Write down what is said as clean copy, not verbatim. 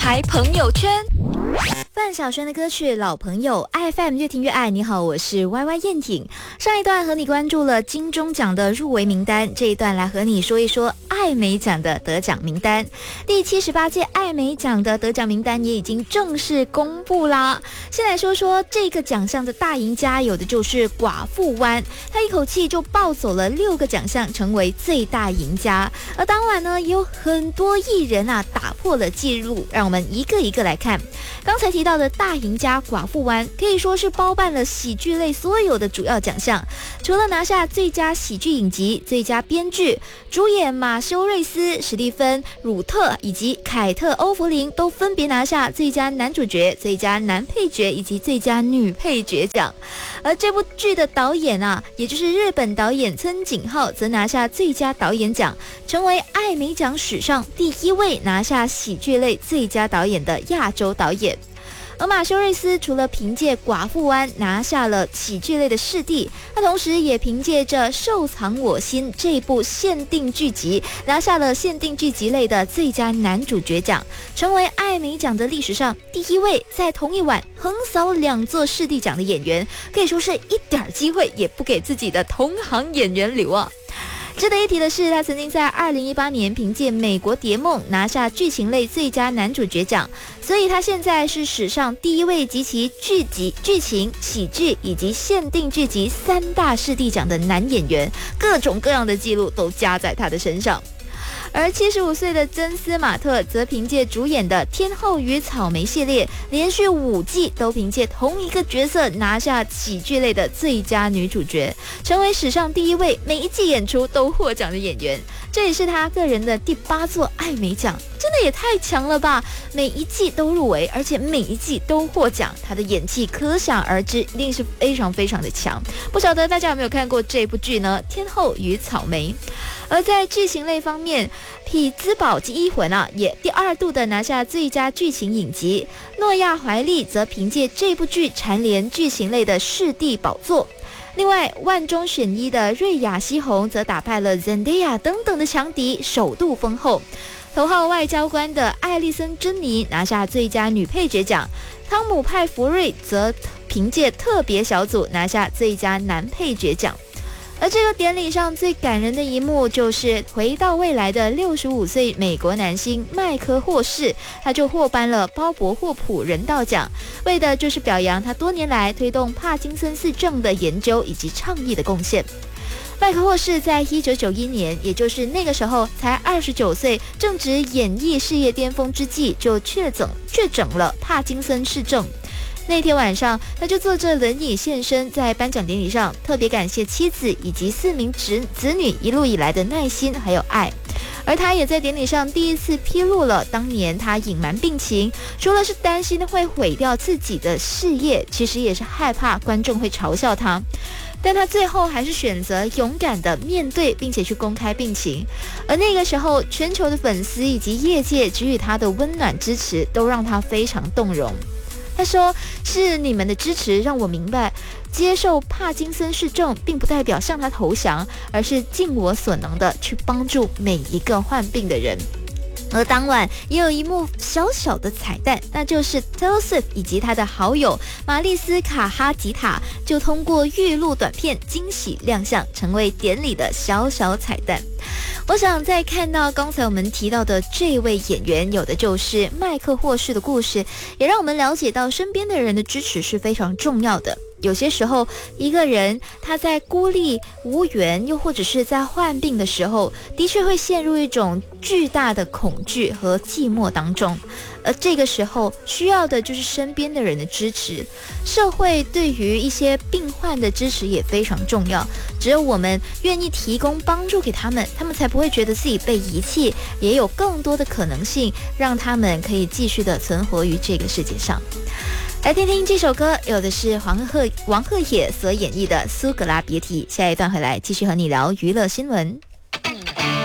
牌朋友圈。 范晓萱的歌曲《老朋友》，IFM 越听越爱。你好，我是 YY 燕婷。上一段和你关注了金钟奖的入围名单，这一段来和你说一说艾美奖的得奖名单。第78届艾美奖的得奖名单也已经正式公布啦。先来说说这个奖项的大赢家，有的就是寡妇湾，他一口气就抱走了6个奖项，成为最大赢家。而当晚呢，也有很多艺人打破了纪录，让我们一个一个来看。刚才提到的大赢家寡妇湾可以说是包办了喜剧类所有的主要奖项，除了拿下最佳喜剧影集、最佳编剧，主演马修瑞斯、史蒂芬·鲁特以及凯特·欧弗林都分别拿下最佳男主角、最佳男配角以及最佳女配角奖。而这部剧的导演也就是日本导演村井浩，则拿下最佳导演奖，成为艾美奖史上第1位拿下喜剧类最佳导演的亚洲导演。而马修瑞斯除了凭借寡妇湾拿下了喜剧类的视帝，他同时也凭借着收藏我心这部限定剧集拿下了限定剧集类的最佳男主角奖，成为艾美奖的历史上第1位在同一晚横扫2座视帝奖的演员，可以说是一点机会也不给自己的同行演员留啊。值得一提的是，他曾经在2018年凭借《美国谍梦》拿下剧情类最佳男主角奖，所以他现在是史上第1位集齐剧情、喜剧以及限定剧集3大视帝奖的男演员，各种各样的记录都加在他的身上。而75岁的珍斯马特则凭借主演的《天后与草莓》系列，连续5季都凭借同一个角色拿下喜剧类的最佳女主角，成为史上第1位每一季演出都获奖的演员。这也是他个人的第8座艾美奖，真的也太强了吧！每一季都入围，而且每一季都获奖，他的演技可想而知，一定是非常非常的强。不晓得大家有没有看过这部剧呢？《天后与草莓》。而在剧情类方面，匹兹堡及伊魂也第2度的拿下最佳剧情影集，诺亚怀利则凭借这部剧蝉联剧情类的视帝宝座。另外，万中选一的瑞雅西红则打败了 Zendaya 等等的强敌，首度封后。头号外交官的艾丽森·珍妮拿下最佳女配角奖，汤姆·派弗瑞则凭借特别小组拿下最佳男配角奖。而这个典礼上最感人的一幕，就是回到未来的65岁美国男星麦克霍士，他就获颁了鲍勃霍普人道奖，为的就是表扬他多年来推动帕金森氏症的研究以及倡议的贡献。麦克霍士在1991年，也就是那个时候才29岁，正值演艺事业巅峰之际，就确诊了帕金森氏症。那天晚上，他就坐着轮椅现身，在颁奖典礼上特别感谢妻子以及4名子女一路以来的耐心还有爱。而他也在典礼上第一次披露了当年他隐瞒病情，除了是担心会毁掉自己的事业，其实也是害怕观众会嘲笑他。但他最后还是选择勇敢的面对，并且去公开病情。而那个时候，全球的粉丝以及业界给予他的温暖支持，都让他非常动容。他说，是你们的支持让我明白，接受帕金森氏症并不代表向他投降，而是尽我所能的去帮助每一个患病的人。而当晚也有一幕小小的彩蛋，那就是 Taylor Swift 以及他的好友玛丽斯卡哈吉塔就通过预录短片惊喜亮相，成为典礼的小小彩蛋。我想在看到刚才我们提到的这位演员，有的就是麦克霍士的故事，也让我们了解到身边的人的支持是非常重要的。有些时候，一个人他在孤立无援，又或者是在患病的时候，的确会陷入一种巨大的恐惧和寂寞当中。而这个时候需要的就是身边的人的支持。社会对于一些病患的支持也非常重要，只有我们愿意提供帮助给他们，他们才不会觉得自己被遗弃，也有更多的可能性让他们可以继续的存活于这个世界上。来听听这首歌，有的是王鹤野所演绎的《苏格拉别提》。下一段回来继续和你聊娱乐新闻。